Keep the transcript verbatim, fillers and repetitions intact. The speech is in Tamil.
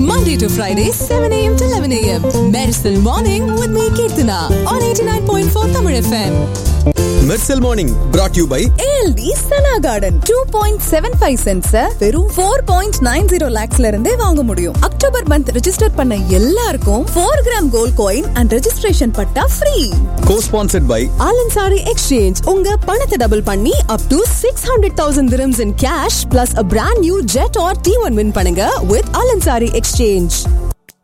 Monday to Friday, seven a.m. to eleven a.m. Medicine Morning with me, Kirtana, on eighty-nine point four Tamil F M. Medicine Morning brought to you by A L D Sana Garden. two point seven five cents வெறும் four point nine zero lakhsல இருந்தே வாங்க முடியும். அக்டோபர் மந்த் ரெஜிஸ்டர் பண்ண எல்லாருக்கும் four gram gold coin and registration patta free. Co-sponsored by Alansari Exchange. உங்க பணத்தை டபுள் பண்ணி up to six hundred thousand dirhams in cash plus a brand new jet or T one win பண்ணுங்க with Alansari Exchange.